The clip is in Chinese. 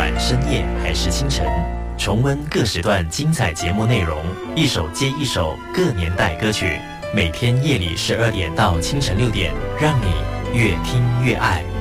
管深夜还是清晨，重温各时段精彩节目内容，一首接一首各年代歌曲，每天夜里12点到清晨6点，让你越听越爱。